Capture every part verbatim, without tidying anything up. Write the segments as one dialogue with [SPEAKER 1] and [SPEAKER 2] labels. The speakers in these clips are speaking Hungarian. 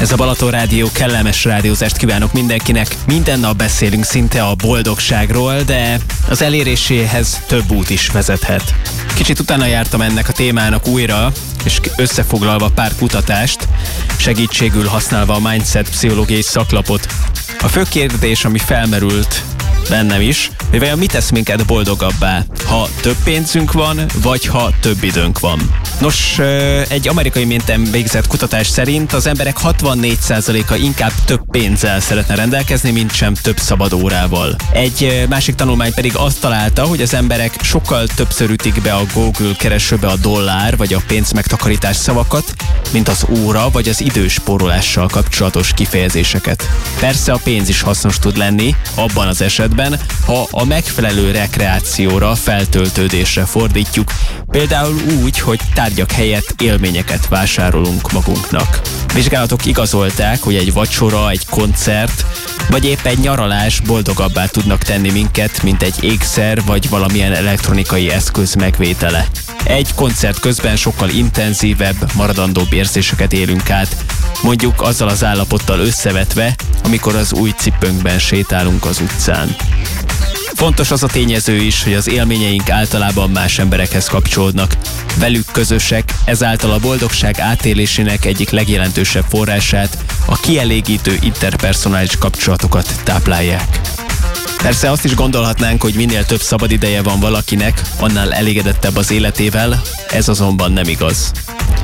[SPEAKER 1] Ez a Balaton Rádió, kellemes rádiózást kívánok mindenkinek. Minden nap beszélünk szinte a boldogságról, de az eléréséhez több út is vezethet. Kicsit utána jártam ennek a témának újra, és összefoglalva pár kutatást, segítségül használva a Mindset pszichológiai szaklapot. A fő kérdés, ami felmerült bennem is, hogy vajon mit tesz minket boldogabbá, ha több pénzünk van, vagy ha több időnk van. Nos, egy amerikai minten végzett kutatás szerint az emberek hatvannégy százaléka inkább több pénzzel szeretne rendelkezni, mint sem több szabad órával. Egy másik tanulmány pedig azt találta, hogy az emberek sokkal többször ütik be a Google keresőbe a dollár vagy a pénzmegtakarítás szavakat, mint az óra vagy az időspórolással kapcsolatos kifejezéseket. Persze a pénz is hasznos tud lenni abban az esetben, ha a megfelelő rekreációra, feltöltődésre fordítjuk, például úgy, hogy tárgyak helyett élményeket vásárolunk magunknak. Vizsgálatok igazolták, hogy egy vacsora, egy koncert, vagy épp egy nyaralás boldogabbá tudnak tenni minket, mint egy ékszer, vagy valamilyen elektronikai eszköz megvétele. Egy koncert közben sokkal intenzívebb, maradandóbb érzéseket élünk át, mondjuk azzal az állapottal összevetve, amikor az új cipőnkben sétálunk az utcán. Fontos az a tényező is, hogy az élményeink általában más emberekhez kapcsolódnak. Velük közösek, ezáltal a boldogság átélésének egyik legjelentősebb forrását, a kielégítő interpersonális kapcsolatokat táplálják. Persze azt is gondolhatnánk, hogy minél több szabadideje van valakinek, annál elégedettebb az életével, ez azonban nem igaz.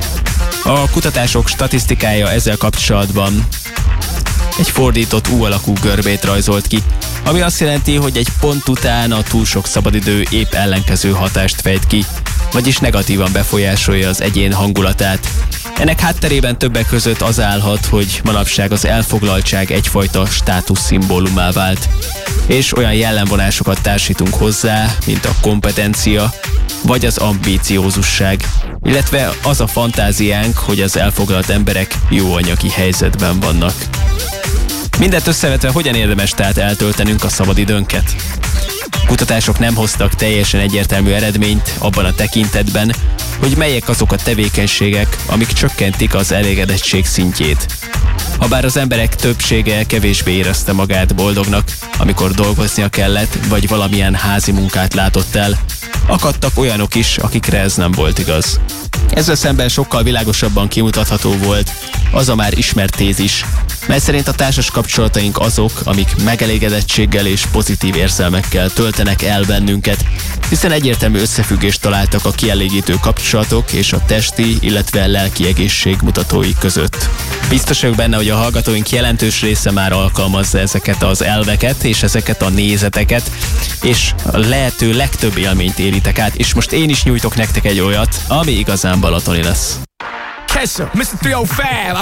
[SPEAKER 1] A kutatások statisztikája ezzel kapcsolatban egy fordított U alakú görbét rajzolt ki, ami azt jelenti, hogy egy pont után a túl sok szabadidő épp ellenkező hatást fejt ki, vagyis negatívan befolyásolja az egyén hangulatát. Ennek hátterében többek között az állhat, hogy manapság az elfoglaltság egyfajta státuszszimbólumá vált, és olyan jellemvonásokat társítunk hozzá, mint a kompetencia, vagy az ambíciózusság, illetve az a fantáziánk, hogy az elfoglalt emberek jó anyagi helyzetben vannak. Mindent összevetve hogyan érdemes tehát eltöltenünk a szabadidőnket? Kutatások nem hoztak teljesen egyértelmű eredményt abban a tekintetben, hogy melyek azok a tevékenységek, amik csökkentik az elégedettség szintjét. Habár az emberek többsége kevésbé érezte magát boldognak, amikor dolgoznia kellett, vagy valamilyen házi munkát látott el, akadtak olyanok is, akikre ez nem volt igaz. Ezzel szemben sokkal világosabban kimutatható volt az a már ismert tézis, mely szerint a társas kapcsolataink azok, amik megelégedettséggel és pozitív érzelmekkel töltenek el bennünket, hiszen egyértelmű összefüggést találtak a kielégítő kapcsolatok és a testi, illetve lelki egészség mutatói között. Biztos vagyok benne, hogy a hallgatóink jelentős része már alkalmazza ezeket az elveket és ezeket a nézeteket, és a lehető legtöbb élményt éritek át, és most én is nyújtok nektek egy olyat, ami igazán balatoni lesz.
[SPEAKER 2] Kesha, mister three oh five.